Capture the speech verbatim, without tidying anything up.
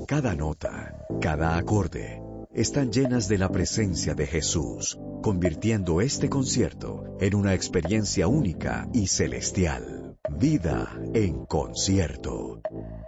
Cada nota, cada acorde, están llenas de la presencia de Jesús, convirtiendo este concierto en una experiencia única y celestial. Vida en concierto.